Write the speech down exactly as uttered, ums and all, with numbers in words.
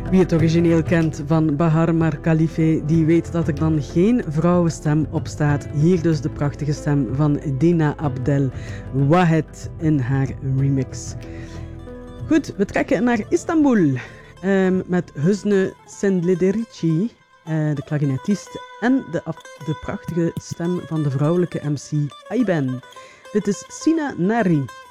Wie het origineel kent van Bahar Mar Khalife, die weet dat er dan geen vrouwenstem op staat. Hier dus de prachtige stem van Dina Abdel Wahed in haar remix. Goed, we trekken naar Istanbul um, met Hüsnü Sendlederici, uh, de klarinetist, en de, de prachtige stem van de vrouwelijke M C Ayben. Dit is Sina Nari.